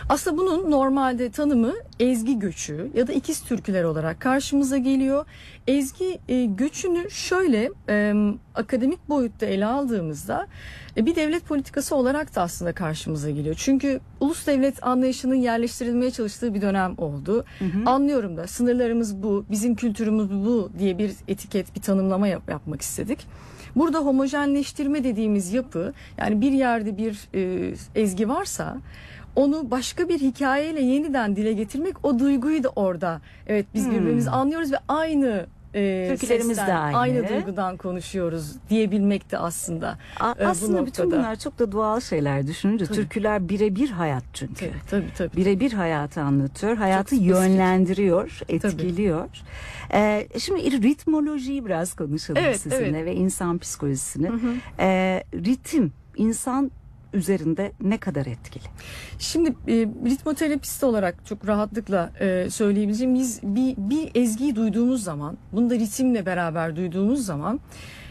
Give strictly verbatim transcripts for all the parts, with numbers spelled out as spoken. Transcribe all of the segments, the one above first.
Aslında bunun normalde tanımı ezgi göçü ya da ikiz türküler olarak karşımıza geliyor. Ezgi e, göçünü şöyle e, akademik boyutta ele aldığımızda e, bir devlet politikası olarak da aslında karşımıza geliyor. Çünkü ulus devlet anlayışının yerleştirilmeye çalıştığı bir dönem oldu. Hı hı. Anlıyorum da sınırlarımız bu, bizim kültürümüz bu diye bir etiket, bir tanımlama yap- yapmak istedik. Burada homojenleştirme dediğimiz yapı, yani bir yerde bir e, ezgi varsa onu başka bir hikayeyle yeniden dile getirmek, o duyguyu da orada, evet biz hmm. birbirimizi anlıyoruz ve aynı e, Türkülerimiz sesten, de aynı. aynı duygudan konuşuyoruz diyebilmek de aslında A- e, aslında bu bütün bunlar çok da doğal şeyler düşününce. Tabii. Türküler birebir hayat çünkü. Tabii, tabii, tabii. Birebir hayatı anlatıyor, hayatı çok yönlendiriyor, etkiliyor. Ee, şimdi ritmolojiyi biraz konuşalım evet, sizinle evet. ve insan psikolojisini. Hı hı. Ee, ritim insan üzerinde ne kadar etkili? Şimdi e, ritmoterapist olarak çok rahatlıkla e, söyleyebileceğim, biz bir, bir ezgiyi duyduğumuz zaman, bunu da ritimle beraber duyduğumuz zaman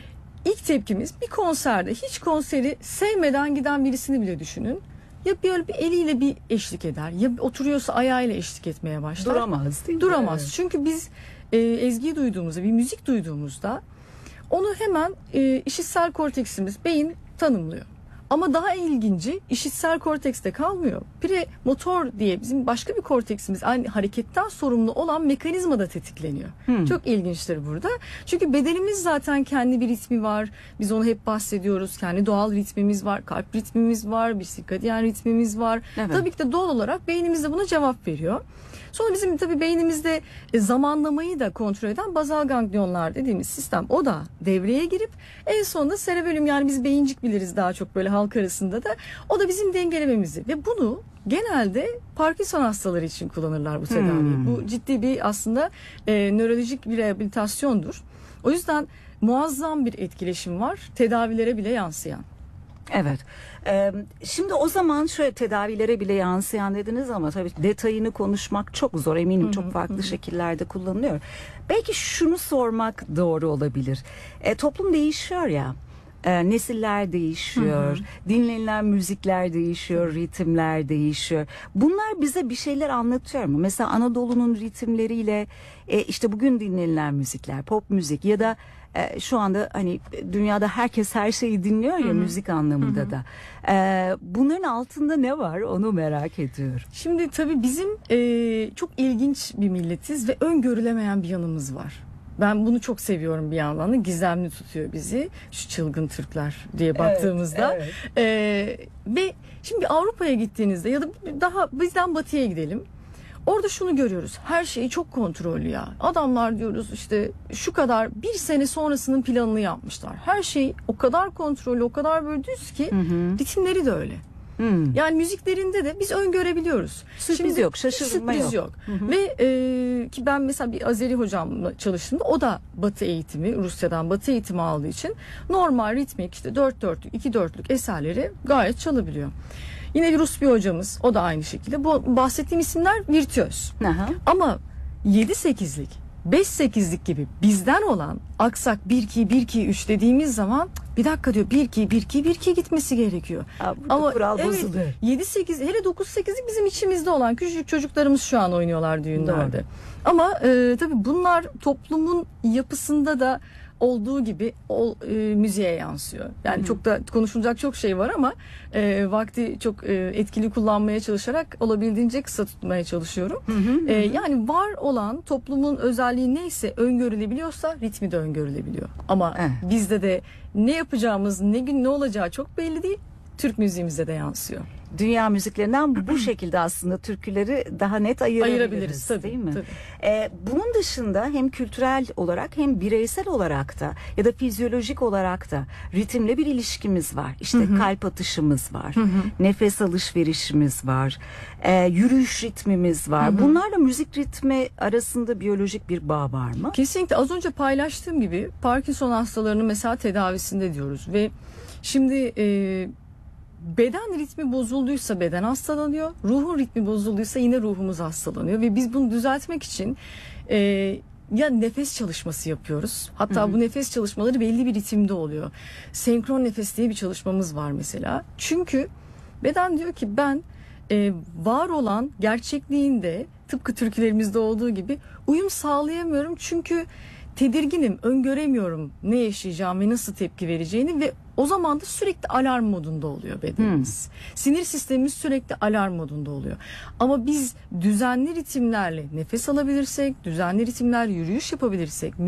ilk tepkimiz bir konserde, hiç konseri sevmeden giden birisini bile düşünün. Ya böyle bir eliyle bir eşlik eder, ya oturuyorsa ayağıyla eşlik etmeye başlar. Duramaz değil mi? Duramaz. Evet. Çünkü biz e, ezgiyi duyduğumuzda, bir müzik duyduğumuzda onu hemen e, işitsel korteksimiz, beyin tanımlıyor. Ama daha ilginci, işitsel kortekste kalmıyor. Premotor diye bizim başka bir korteksimiz, aynı hareketten sorumlu olan mekanizma da tetikleniyor. Hmm. Çok ilginçtir burada. Çünkü bedenimiz zaten kendi bir ritmi var. Biz onu hep bahsediyoruz. Kendi doğal ritmimiz var, kalp ritmimiz var, bir sirkadiyen ritmimiz var. Evet. Tabii ki de doğal olarak beynimiz de buna cevap veriyor. Sonra bizim tabii beynimizde zamanlamayı da kontrol eden bazal ganglionlar dediğimiz sistem, o da devreye girip en sonunda serebellum, yani biz beyincik biliriz daha çok böyle halk arasında da, o da bizim dengelememizi, ve bunu genelde Parkinson hastaları için kullanırlar bu tedaviyi. Hmm. Bu ciddi bir aslında e, nörolojik bir rehabilitasyondur. O yüzden muazzam bir etkileşim var, tedavilere bile yansıyan. Evet. Ee, şimdi o zaman şöyle, tedavilere bile yansıyan dediniz ama tabii detayını konuşmak çok zor. Eminim hı hı, çok farklı hı. şekillerde kullanılıyor. Belki şunu sormak doğru olabilir. E, toplum değişiyor ya. E, nesiller değişiyor. Hı hı. Dinlenilen müzikler değişiyor. Ritimler değişiyor. Bunlar bize bir şeyler anlatıyor mu? Mesela Anadolu'nun ritimleriyle e, işte bugün dinlenilen müzikler, pop müzik ya da Ee, şu anda hani dünyada herkes her şeyi dinliyor ya, hı-hı, müzik anlamında, hı-hı, da. Ee, bunların altında ne var, onu merak ediyorum. Şimdi tabii bizim e, çok ilginç bir milletiz ve öngörülemeyen bir yanımız var. Ben bunu çok seviyorum bir yandan da, gizemli tutuyor bizi. Şu çılgın Türkler diye baktığımızda. Evet, evet. Ee, ve şimdi Avrupa'ya gittiğinizde ya da daha bizden batıya gidelim. Orada şunu görüyoruz. Her şeyi çok kontrollü ya. Adamlar diyoruz işte şu kadar bir sene sonrasının planını yapmışlar. Her şey o kadar kontrollü, o kadar böyle düz ki, hı hı, ritimleri de öyle. Hmm. Yani müziklerinde de biz öngörebiliyoruz. Sürpriz Şimdi, yok, şaşırma sürpriz yok. yok. Hı hı. Ve e, ki ben mesela bir Azeri hocamla çalıştığımda, o da Batı eğitimi, Rusya'dan Batı eğitimi aldığı için normal ritmik işte dört dörtlük, iki dörtlük eserleri gayet çalabiliyor. Yine bir Rus bir hocamız, o da aynı şekilde. Bu bahsettiğim isimler virtüöz. Aha. Ama yedi sekizlik, beş sekizlik gibi bizden olan aksak bir iki bir iki üç dediğimiz zaman bir dakika diyor, bir iki bir iki bir iki gitmesi gerekiyor. Aa, ama kural evet, bozuluyor. yedi sekiz, hele dokuz sekizlik bizim içimizde olan, küçücük çocuklarımız şu an oynuyorlar düğünlerde. Doğru. Ama e, tabii bunlar toplumun yapısında da olduğu gibi o, e, müziğe yansıyor. Yani Hı-hı. çok da konuşulacak çok şey var ama e, vakti çok e, etkili kullanmaya çalışarak olabildiğince kısa tutmaya çalışıyorum. E, yani var olan toplumun özelliği neyse, öngörülebiliyorsa ritmi de öngörülebiliyor. Ama evet, bizde de ne yapacağımız, ne gün ne olacağı çok belli değil. Türk müziğimize de yansıyor. Dünya müziklerinden bu şekilde aslında türküleri daha net ayırabiliriz, ayırabiliriz tabii, değil mi? Tabii. Ee, bunun dışında hem kültürel olarak hem bireysel olarak da ya da fizyolojik olarak da ritimle bir ilişkimiz var. İşte hı hı, kalp atışımız var, hı hı, nefes alışverişimiz var, e, yürüyüş ritmimiz var. Hı hı. Bunlarla müzik ritmi arasında biyolojik bir bağ var mı? Kesinlikle. Az önce paylaştığım gibi Parkinson hastalarının mesela tedavisinde diyoruz ve şimdi e, beden ritmi bozulduysa beden hastalanıyor, ruhun ritmi bozulduysa yine ruhumuz hastalanıyor ve biz bunu düzeltmek için e, ya nefes çalışması yapıyoruz. Hatta hı hı, bu nefes çalışmaları belli bir ritimde oluyor. Senkron nefes diye bir çalışmamız var mesela. Çünkü beden diyor ki ben e, var olan gerçekliğinde tıpkı türkülerimizde olduğu gibi uyum sağlayamıyorum. Çünkü tedirginim, öngöremiyorum ne yaşayacağım ve nasıl tepki vereceğini ve o zaman da sürekli alarm modunda oluyor bedenimiz. Hmm. Sinir sistemimiz sürekli alarm modunda oluyor. Ama biz düzenli ritimlerle nefes alabilirsek, düzenli ritimlerle yürüyüş yapabilirsek,